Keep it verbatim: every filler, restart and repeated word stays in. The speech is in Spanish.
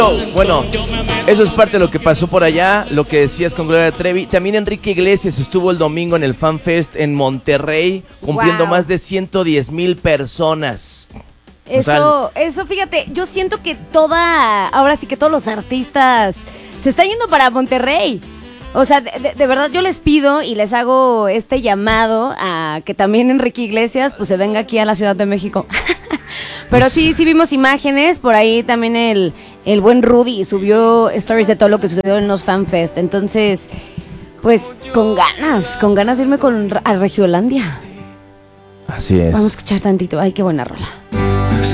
Bueno, eso es parte de lo que pasó por allá, lo que decías con Gloria Trevi. También Enrique Iglesias estuvo el domingo en el Fan Fest en Monterrey, cumpliendo Wow. más de ciento diez mil personas. Eso, eso, fíjate, yo siento que toda, ahora sí que todos los artistas se están yendo para Monterrey. O sea, de, de, de verdad yo les pido y les hago este llamado a que también Enrique Iglesias pues se venga aquí a la Ciudad de México. Pero sí, sí vimos imágenes, por ahí también el, el buen Rudy subió stories de todo lo que sucedió en los FanFest. Entonces, pues con ganas, con ganas de irme con, a Regiolandia. Así es. Vamos a escuchar tantito, ay, qué buena rola.